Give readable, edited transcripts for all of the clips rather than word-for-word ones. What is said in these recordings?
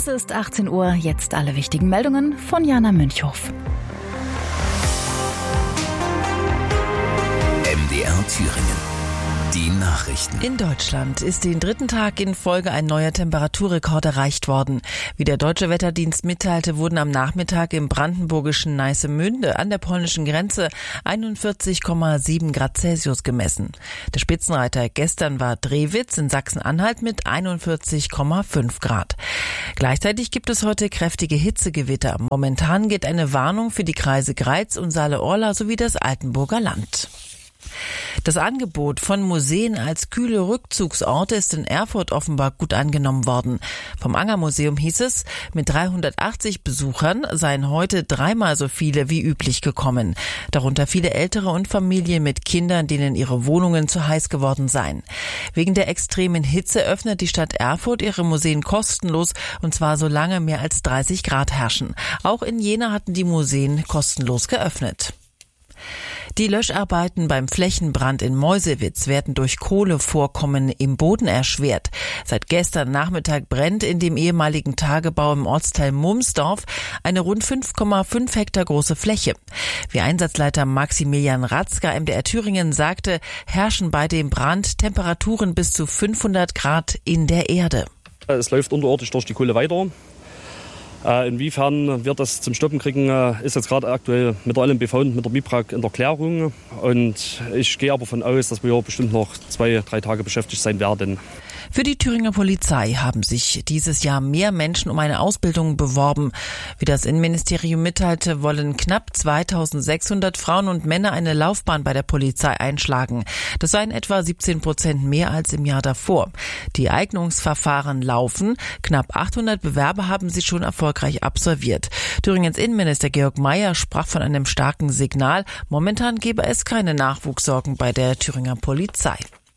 Es ist 18 Uhr, jetzt alle wichtigen Meldungen von Jana Münchhof. MDR Thüringen. Die Nachrichten. In Deutschland ist den dritten Tag in Folge ein neuer Temperaturrekord erreicht worden. Wie der Deutsche Wetterdienst mitteilte, wurden am Nachmittag im brandenburgischen Neissemünde an der polnischen Grenze 41,7 Grad Celsius gemessen. Der Spitzenreiter gestern war Drewitz in Sachsen-Anhalt mit 41,5 Grad. Gleichzeitig gibt es heute kräftige Hitzegewitter. Momentan gilt eine Warnung für die Kreise Greiz und Saale-Orla sowie das Altenburger Land. Das Angebot von Museen als kühle Rückzugsorte ist in Erfurt offenbar gut angenommen worden. Vom Anger-Museum hieß es, mit 380 Besuchern seien heute 3-mal so viele wie üblich gekommen. Darunter viele Ältere und Familien mit Kindern, denen ihre Wohnungen zu heiß geworden seien. Wegen der extremen Hitze öffnet die Stadt Erfurt ihre Museen kostenlos, und zwar solange mehr als 30 Grad herrschen. Auch in Jena hatten die Museen kostenlos geöffnet. Die Löscharbeiten beim Flächenbrand in Meuselwitz werden durch Kohlevorkommen im Boden erschwert. Seit gestern Nachmittag brennt in dem ehemaligen Tagebau im Ortsteil Mumsdorf eine rund 5,5 Hektar große Fläche. Wie Einsatzleiter Maximilian Ratzka MDR Thüringen sagte, herrschen bei dem Brand Temperaturen bis zu 500 Grad in der Erde. Es läuft unterirdisch durch die Kohle weiter. Inwiefern wir das zum Stoppen kriegen, ist jetzt gerade aktuell mit der LMBV und mit der MIPRAG in der Klärung. Und ich gehe aber davon aus, dass wir bestimmt noch 2-3 Tage beschäftigt sein werden. Für die Thüringer Polizei haben sich dieses Jahr mehr Menschen um eine Ausbildung beworben. Wie das Innenministerium mitteilte, wollen knapp 2600 Frauen und Männer eine Laufbahn bei der Polizei einschlagen. Das seien etwa 17% mehr als im Jahr davor. Die Eignungsverfahren laufen. Knapp 800 Bewerber haben sie schon erfolgreich absolviert. Thüringens Innenminister Georg Mayer sprach von einem starken Signal. Momentan gebe es keine Nachwuchssorgen bei der Thüringer Polizei.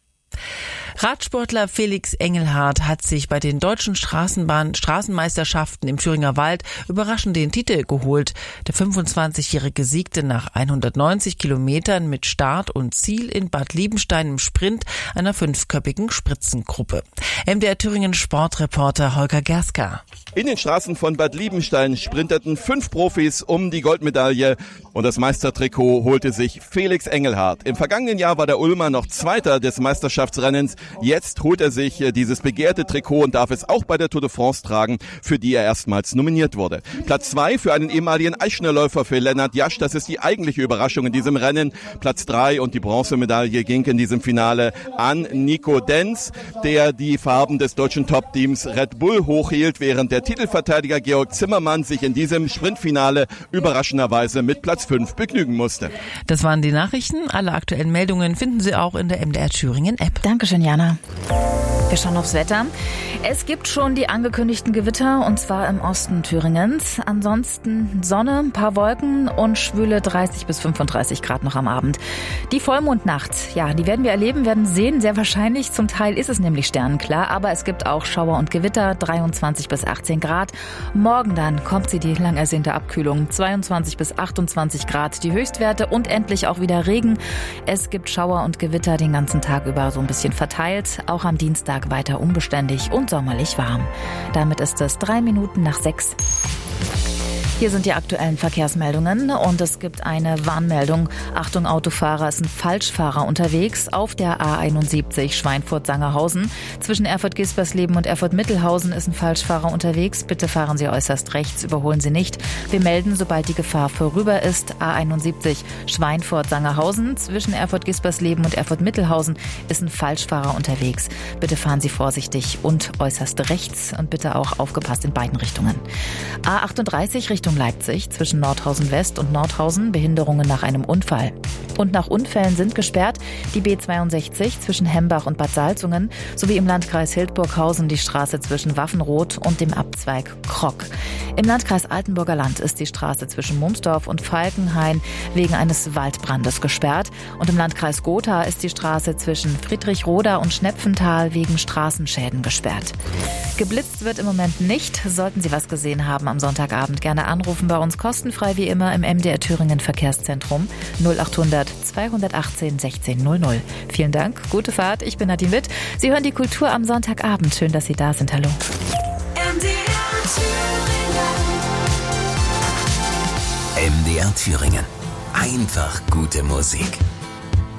Radsportler Felix Engelhardt hat sich bei den deutschen Straßenmeisterschaften im Thüringer Wald überraschend den Titel geholt. Der 25-Jährige siegte nach 190 Kilometern mit Start und Ziel in Bad Liebenstein im Sprint einer 5-köpfigen Spritzengruppe. MDR Thüringen Sportreporter Holger Gerska. In den Straßen von Bad Liebenstein sprinteten 5 Profis um die Goldmedaille und das Meistertrikot holte sich Felix Engelhardt. Im vergangenen Jahr war der Ulmer noch Zweiter des Meisterschaftsrennens. Jetzt holt er sich dieses begehrte Trikot und darf es auch bei der Tour de France tragen, für die er erstmals nominiert wurde. Platz 2 für einen ehemaligen Eichnerläufer für Lennart Jasch. Das ist die eigentliche Überraschung in diesem Rennen. Platz 3 und die Bronzemedaille ging in diesem Finale an Nico Denz, der die Farben des deutschen Top-Teams Red Bull hochhielt, während der Titelverteidiger Georg Zimmermann sich in diesem Sprintfinale überraschenderweise mit Platz 5 begnügen musste. Das waren die Nachrichten. Alle aktuellen Meldungen finden Sie auch in der MDR Thüringen App. Dankeschön, Jana. Wir schauen aufs Wetter. Es gibt schon die angekündigten Gewitter, und zwar im Osten Thüringens. Ansonsten Sonne, ein paar Wolken und schwüle 30 bis 35 Grad noch am Abend. Die Vollmondnacht, ja, die werden wir erleben, werden sehen, sehr wahrscheinlich. Zum Teil ist es nämlich sternenklar, aber es gibt auch Schauer und Gewitter, 23 bis 18 Grad. Morgen dann kommt sie, die lang ersehnte Abkühlung, 22 bis 28 Grad die Höchstwerte und endlich auch wieder Regen. Es gibt Schauer und Gewitter den ganzen Tag über, so ein bisschen verteilt. Auch am Dienstag weiter unbeständig und sommerlich warm. Damit ist es 3 Minuten nach 6. Hier sind die aktuellen Verkehrsmeldungen und es gibt eine Warnmeldung. Achtung Autofahrer, es sind Falschfahrer unterwegs auf der A71 Schweinfurt-Sangerhausen. Zwischen Erfurt-Gispersleben und Erfurt-Mittelhausen ist ein Falschfahrer unterwegs. Bitte fahren Sie äußerst rechts, überholen Sie nicht. Wir melden, sobald die Gefahr vorüber ist. A71 Schweinfurt-Sangerhausen. Zwischen Erfurt-Gispersleben und Erfurt-Mittelhausen ist ein Falschfahrer unterwegs. Bitte fahren Sie vorsichtig und äußerst rechts und bitte auch aufgepasst in beiden Richtungen. A38 Richtung Leipzig zwischen Nordhausen West und Nordhausen, Behinderungen nach einem Unfall. Und nach Unfällen sind gesperrt die B62 zwischen Hembach und Bad Salzungen sowie im Landkreis Hildburghausen die Straße zwischen Waffenroth und dem Abzweig Krock. Im Landkreis Altenburger Land ist die Straße zwischen Mumsdorf und Falkenhain wegen eines Waldbrandes gesperrt. Und im Landkreis Gotha ist die Straße zwischen Friedrichroda und Schnepfental wegen Straßenschäden gesperrt. Geblitzt wird im Moment nicht. Sollten Sie was gesehen haben am Sonntagabend, gerne anrufen bei uns kostenfrei wie immer im MDR Thüringen Verkehrszentrum 0800 218 1600. Vielen Dank, gute Fahrt, ich bin Nadine Witt. Sie hören die Kultur am Sonntagabend. Schön, dass Sie da sind. Hallo. MDR MDR Thüringen. Einfach gute Musik.